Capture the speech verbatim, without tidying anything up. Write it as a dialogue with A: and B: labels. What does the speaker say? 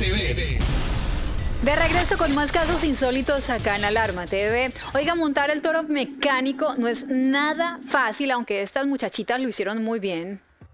A: T V.
B: De regreso con más casos insólitos acá en Alarma T V. Oiga, montar el toro mecánico no es nada fácil, aunque estas muchachitas lo hicieron muy bien.